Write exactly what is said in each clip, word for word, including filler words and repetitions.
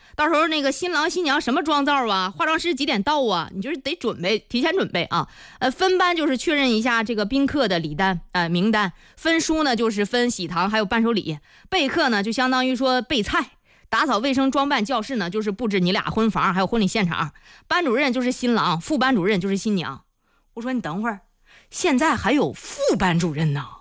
到时候那个新郎新娘什么妆造啊，化妆师几点到啊，你就是得准备提前准备啊。呃，分班就是确认一下这个宾客的礼单呃名单，分书呢就是分喜糖还有伴手礼，备课呢就相当于说备菜，打扫卫生装扮教室呢就是布置你俩婚房还有婚礼现场，班主任就是新郎，副班主任就是新娘。我说你等会儿，现在还有副班主任呢？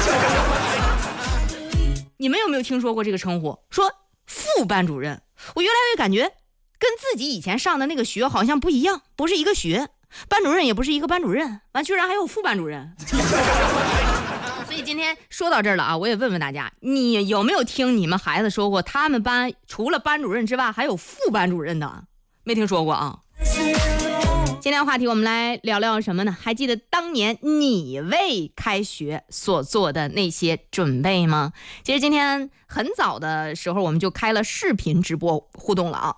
你们有没有听说过这个称呼？说副班主任，我越来越感觉跟自己以前上的那个学好像不一样，不是一个学，班主任也不是一个班主任，完居然还有副班主任。所以今天说到这儿了啊，我也问问大家，你有没有听你们孩子说过他们班除了班主任之外还有副班主任的？没听说过啊。今天话题我们来聊聊什么呢？还记得当年你为开学所做的那些准备吗？其实今天很早的时候我们就开了视频直播互动了啊。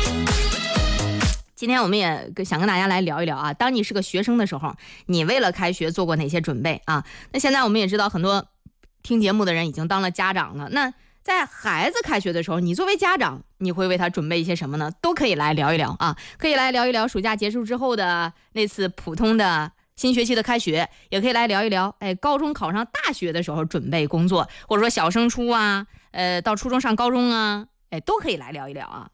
今天我们也想跟大家来聊一聊啊，当你是个学生的时候，你为了开学做过哪些准备啊？那现在我们也知道很多听节目的人已经当了家长了，那在孩子开学的时候，你作为家长，你会为他准备一些什么呢？都可以来聊一聊啊，可以来聊一聊暑假结束之后的那次普通的新学期的开学，也可以来聊一聊，哎，高中考上大学的时候准备工作，或者说小升初啊，呃，到初中上高中啊，哎，都可以来聊一聊啊。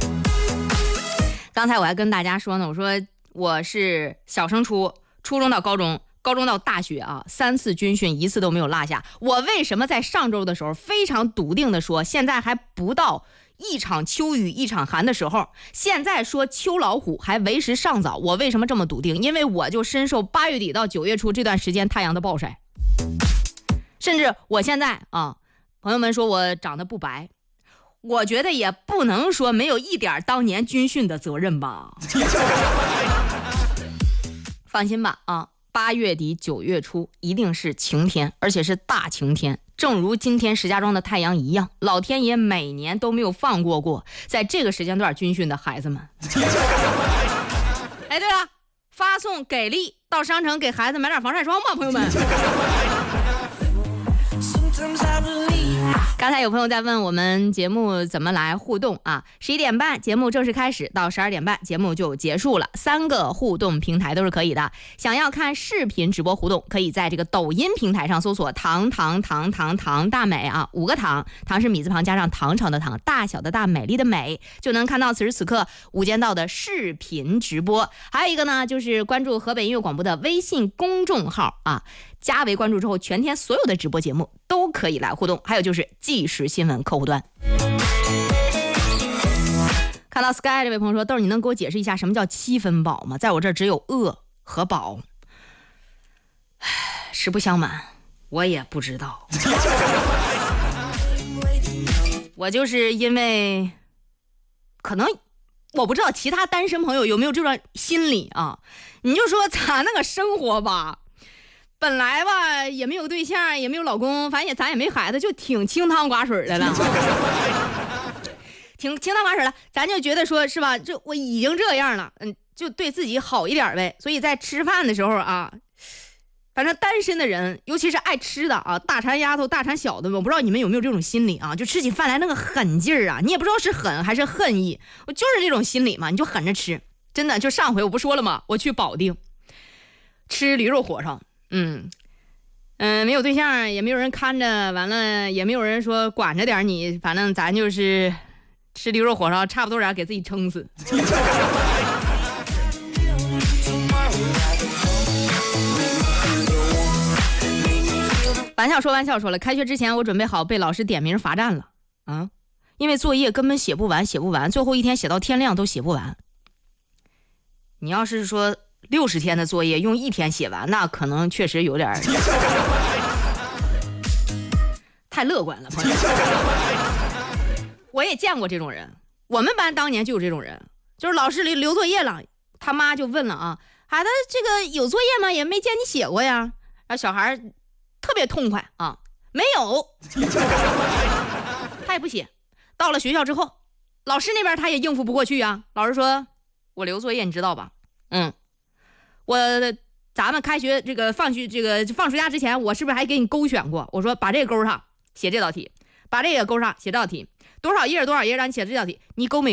刚才我还跟大家说呢，我说我是小升初，初中到高中。高中到大学啊，三次军训一次都没有落下。我为什么在上周的时候非常笃定的说，现在还不到一场秋雨一场寒的时候，现在说秋老虎还为时尚早。我为什么这么笃定？因为我就深受八月底到九月初这段时间太阳的暴晒，甚至我现在啊，朋友们说我长得不白，我觉得也不能说没有一点当年军训的责任吧。放心吧啊。八月底九月初一定是晴天，而且是大晴天，正如今天石家庄的太阳一样，老天爷每年都没有放过过在这个时间段军训的孩子们。哎，对了，发送给力到商城给孩子买点防晒霜吧，朋友们。刚才有朋友在问我们节目怎么来互动啊？十一点半节目正式开始，到十二点半节目就结束了。三个互动平台都是可以的。想要看视频直播互动，可以在这个抖音平台上搜索“糖糖糖糖糖大美”啊，五个糖，糖是米字旁加上唐朝的唐，大小的大，美丽的美，就能看到此时此刻无间道的视频直播。还有一个呢，就是关注河北音乐广播的微信公众号啊。加为关注之后，全天所有的直播节目都可以来互动，还有就是即时新闻客户端。看到 Sky 这位朋友说，豆儿你能给我解释一下什么叫七分饱吗？在我这儿只有饿和饱。实不相瞒，我也不知道。我就是因为可能我不知道其他单身朋友有没有这种心理啊，你就说咱那个生活吧，本来吧也没有对象，也没有老公，反正也咱也没孩子，就挺清汤寡水的了。挺清汤寡水了，咱就觉得说是吧，这我已经这样了，嗯，就对自己好一点呗。所以在吃饭的时候啊，反正单身的人，尤其是爱吃的啊，大馋丫头大馋小的，我不知道你们有没有这种心理啊，就吃起饭来那个狠劲儿啊，你也不知道是狠还是恨意，我就是这种心理嘛，你就狠着吃。真的，就上回我不说了吗，我去保定吃驴肉火烧，嗯嗯，没有对象，也没有人看着，完了也没有人说管着点你，反正咱就是吃驴肉火烧，差不多点给自己撑死。玩笑说玩笑说了，开学之前我准备好被老师点名罚站了啊，因为作业根本写不完写不完，最后一天写到天亮都写不完。你要是说六十天的作业用一天写完，那可能确实有点太乐观了，朋友。我也见过这种人，我们班当年就有这种人，就是老师留作业了，他妈就问了啊，孩子这个有作业吗？也没见你写过呀。然后小孩特别痛快啊，没有，他也不写。到了学校之后，老师那边他也应付不过去啊。老师说，我留作业你知道吧？嗯，我咱们开学这个放学这个放暑假之前，我是不是还给你勾选过？我说把这个勾上写这道题，把这个勾上写这道题，多少页多少页让你写这道题，你勾没